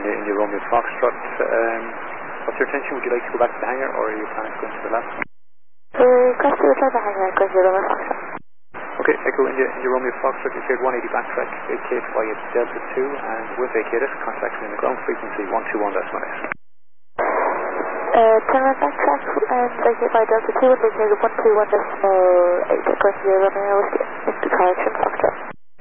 in your Romeo Foxtrot. What's your intention? Would you like to go back to the hangar, or are you planning to go into the lab? Cross to the hangar, because you're Romeo Foxtrot. Okay, Echo, in your Romeo Foxtrot, you cleared 180 backtrack, vacate via Delta 2, and with vacated, contact me in the ground frequency 121.1. Turn right backtrack and vacate by Delta 2 and vacate 121.8 across your Romeo Whiskey into correction Foxtrot.